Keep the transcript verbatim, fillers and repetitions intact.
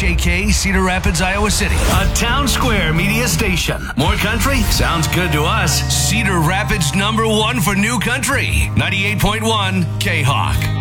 A K, Cedar Rapids, Iowa City. A Town Square media station. More country? Sounds good to us. Cedar Rapids number one for new country. ninety-eight point one K-Hawk.